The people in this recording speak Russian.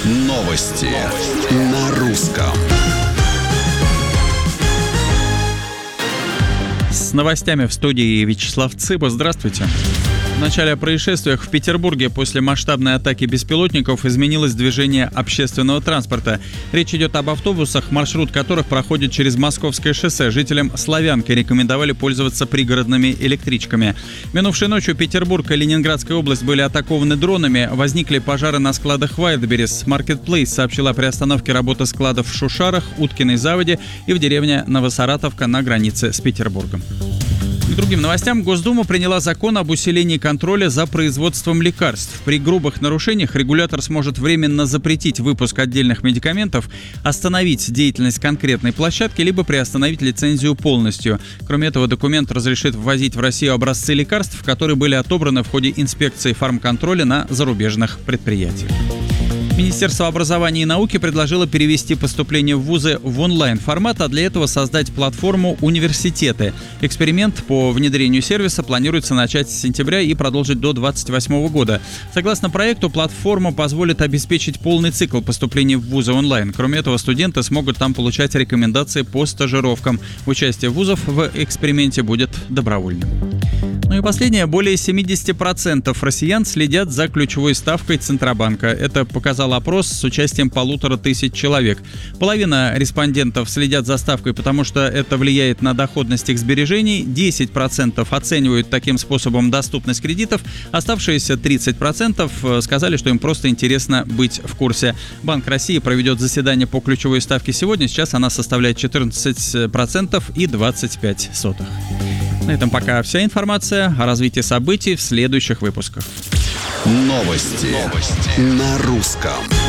Новости на русском. С новостями в студии Вячеслав Цыба. Здравствуйте. В начале о происшествиях в Петербурге после масштабной атаки беспилотников изменилось движение общественного транспорта. Речь идет об автобусах, маршрут которых проходит через Московское шоссе. Жителям Славянки рекомендовали пользоваться пригородными электричками. Минувшей ночью Петербург и Ленинградская область были атакованы дронами. Возникли пожары на складах Wildberries. Marketplace сообщила о приостановке работы складов в Шушарах, Уткиной Заводе и в деревне Новосаратовка на границе с Петербургом. К другим новостям. Госдума приняла закон об усилении контроля за производством лекарств. При грубых нарушениях регулятор сможет временно запретить выпуск отдельных медикаментов, остановить деятельность конкретной площадки, либо приостановить лицензию полностью. Кроме этого, документ разрешит ввозить в Россию образцы лекарств, которые были отобраны в ходе инспекции фармконтроля на зарубежных предприятиях. Министерство образования и науки предложило перевести поступление в вузы в онлайн-формат, а для этого создать платформу «Университеты». Эксперимент по внедрению сервиса планируется начать с сентября и продолжить до 2028 года. Согласно проекту, платформа позволит обеспечить полный цикл поступления в вузы онлайн. Кроме этого, студенты смогут там получать рекомендации по стажировкам. Участие вузов в эксперименте будет добровольным. Ну и последнее. Более 70% россиян следят за ключевой ставкой Центробанка. Это показал опрос с участием 1500 человек. Половина респондентов следят за ставкой, потому что это влияет на доходность их сбережений. 10% оценивают таким способом доступность кредитов. Оставшиеся 30% сказали, что им просто интересно быть в курсе. Банк России проведет заседание по ключевой ставке сегодня. Сейчас она составляет 14% и 25%. На этом пока вся информация. О развитии событий в следующих выпусках. Новости на русском.